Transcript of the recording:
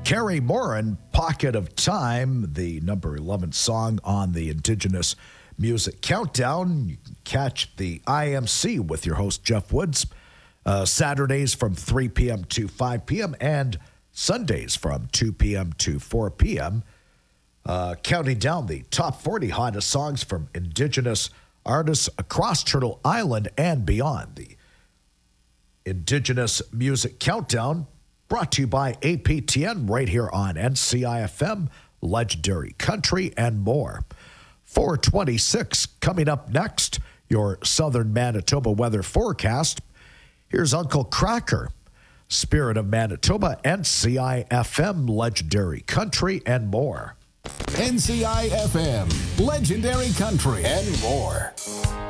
Carrie Morin, Pocket of Time, the number 11 song on the Indigenous Music Countdown. You can catch the IMC with your host, Jeff Woods, Saturdays from 3 p.m. to 5 p.m. and Sundays from 2 p.m. to 4 p.m. Counting down the top 40 hottest songs from Indigenous artists across Turtle Island and beyond. The Indigenous Music Countdown, brought to you by APTN right here on NCIFM, Legendary Country, and more. 426 coming up next, your southern Manitoba weather forecast. Here's Uncle Cracker, Spirit of Manitoba, NCIFM, Legendary Country, and more. NCIFM, Legendary Country, and more.